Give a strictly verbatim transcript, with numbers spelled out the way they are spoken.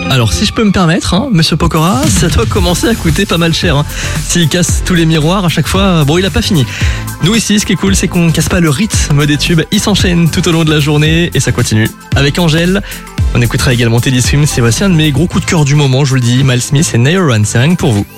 Alors si je peux me permettre, hein, Monsieur Pokora, ça doit commencer à coûter pas mal cher. Hein. S'il casse tous les miroirs à chaque fois, bon il a pas fini. Nous ici, ce qui est cool, c'est qu'on casse pas le rythme des tubes. Ils s'enchaînent tout au long de la journée et ça continue. Avec Angèle, on écoutera également Teddy Swims. C'est voici un de mes gros coups de cœur du moment, je vous le dis. Miles Smith et Nair Run, c'est rien que pour vous.